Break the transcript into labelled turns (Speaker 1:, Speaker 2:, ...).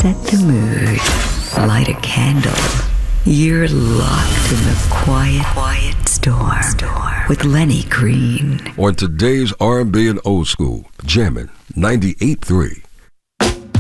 Speaker 1: Set the mood. Light a candle. You're locked in the quiet storm with Lenny Green.
Speaker 2: On today's R&B and old school, jamming 98.3